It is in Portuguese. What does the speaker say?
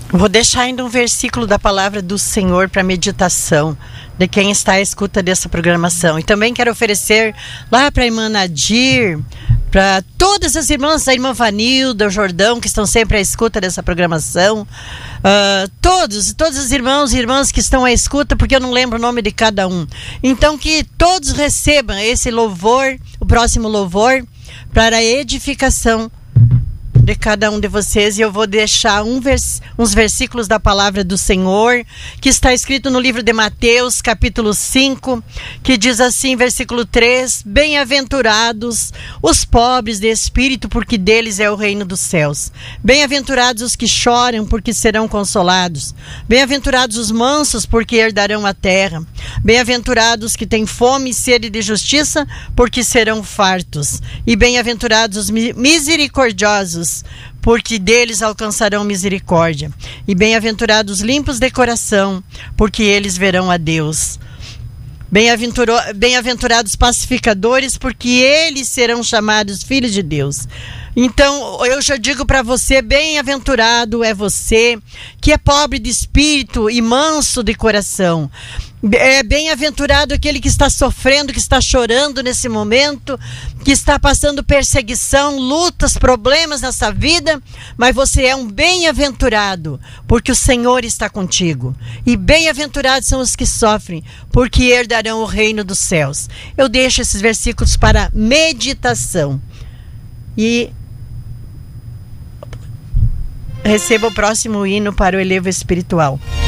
Vou deixar ainda um versículo da palavra do Senhor para meditação de quem está à escuta dessa programação. E também quero oferecer lá para a irmã Nadir, para todas as irmãs, a irmã Vanilda, o Jordão, que estão sempre à escuta dessa programação. Todos os irmãos e irmãs que estão à escuta, porque eu não lembro o nome de cada um. Então que todos recebam esse louvor, o próximo louvor, para a edificação de cada um de vocês. E eu vou deixar uns versículos da palavra do Senhor, que está escrito no livro de Mateus, capítulo 5, que diz assim, versículo 3: Bem-aventurados os pobres de espírito, porque deles é o reino dos céus. Bem-aventurados os que choram, porque serão consolados. Bem-aventurados os mansos, porque herdarão a terra. Bem-aventurados que têm fome e sede de justiça, porque serão fartos. E bem-aventurados os misericordiosos, porque deles alcançarão misericórdia. E bem-aventurados limpos de coração, porque eles verão a Deus. Bem-aventurados pacificadores, porque eles serão chamados filhos de Deus. Então, eu já digo para você, bem-aventurado é você que é pobre de espírito e manso de coração. É bem-aventurado aquele que está sofrendo, que está chorando nesse momento, que está passando perseguição, lutas, problemas nessa vida, mas você é um bem-aventurado, porque o Senhor está contigo. E bem-aventurados são os que sofrem, porque herdarão o reino dos céus. Eu deixo esses versículos para meditação. E receba o próximo hino para o elevo espiritual.